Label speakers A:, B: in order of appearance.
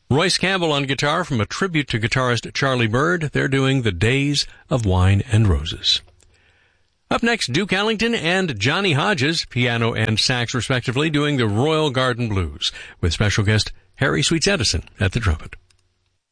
A: Royce Campbell on guitar from a tribute to guitarist Charlie Bird. They're doing The Days of Wine and Roses. Up next, Duke Ellington and Johnny Hodges, piano and sax respectively, doing the Royal Garden Blues, with special guest Harry Sweets Edison at the trumpet.